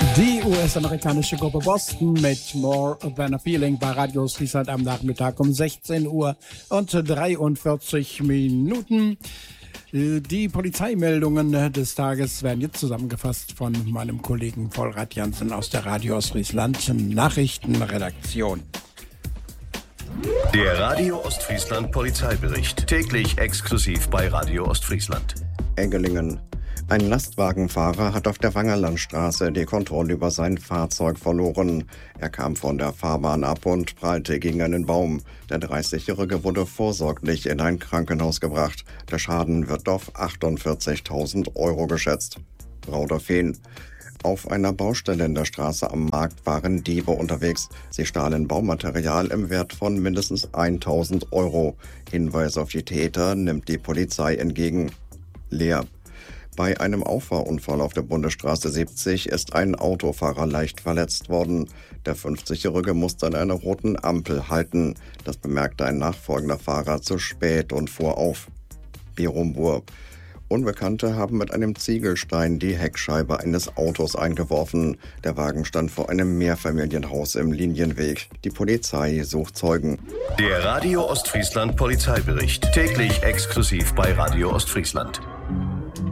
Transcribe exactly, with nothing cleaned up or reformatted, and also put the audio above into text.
Die U S-amerikanische Gruppe Boston mit More Than a Feeling bei Radio Ostfriesland am Nachmittag um sechzehn Uhr und dreiundvierzig Minuten. Die Polizeimeldungen des Tages werden jetzt zusammengefasst von meinem Kollegen Volrad Jansen aus der Radio Ostfriesland Nachrichtenredaktion. Der Radio Ostfriesland Polizeibericht, täglich exklusiv bei Radio Ostfriesland. Engelingen. Ein Lastwagenfahrer hat auf der Wangerlandstraße die Kontrolle über sein Fahrzeug verloren. Er kam von der Fahrbahn ab und prallte gegen einen Baum. Der dreißigjährige wurde vorsorglich in ein Krankenhaus gebracht. Der Schaden wird auf achtundvierzigtausend Euro geschätzt. Rauderfehn. Auf einer Baustelle in der Straße am Markt waren Diebe unterwegs. Sie stahlen Baumaterial im Wert von mindestens tausend Euro. Hinweise auf die Täter nimmt die Polizei entgegen. Leer. Bei einem Auffahrunfall auf der Bundesstraße siebzig ist ein Autofahrer leicht verletzt worden. Der fünfzigjährige musste an einer roten Ampel halten. Das bemerkte ein nachfolgender Fahrer zu spät und fuhr auf. Berumbur. Unbekannte haben mit einem Ziegelstein die Heckscheibe eines Autos eingeworfen. Der Wagen stand vor einem Mehrfamilienhaus im Linienweg. Die Polizei sucht Zeugen. Der Radio Ostfriesland Polizeibericht, täglich exklusiv bei Radio Ostfriesland.